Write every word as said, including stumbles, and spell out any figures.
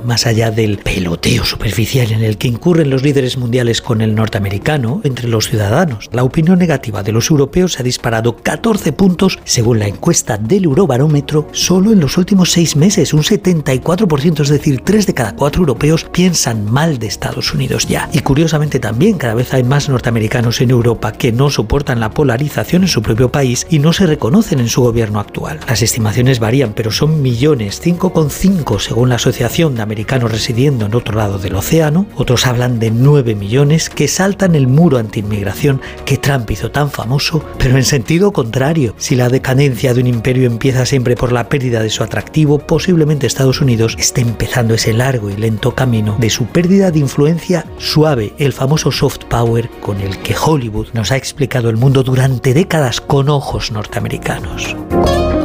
más allá del peloteo superficial en el que incurren los líderes mundiales con el norteamericano, entre los ciudadanos, la opinión negativa de los europeos se ha disparado catorce puntos según la encuesta del Eurobarómetro solo en los últimos seis meses, un setenta y cuatro por ciento, es decir, tres de cada cuatro europeos piensan mal de Estados Unidos ya. Y curiosamente también cada vez hay más norteamericanos en Europa que no soportan la polarización en su propio país y no se reconocen en su gobierno actual. Las estimaciones varían, pero son millones, cinco coma cinco según la Asociación de Americanos residiendo en otro lado del océano. Otros hablan de nueve millones que saltan el muro antiinmigración que Trump hizo tan famoso, pero en sentido contrario. Si la decadencia de un imperio empieza siempre por la pérdida de su atractivo, posiblemente Estados Unidos esté empezando ese largo y lento camino de su pérdida de influencia suave, el famoso soft power con el que Hollywood nos ha explicado el mundo durante décadas con ojos norteamericanos.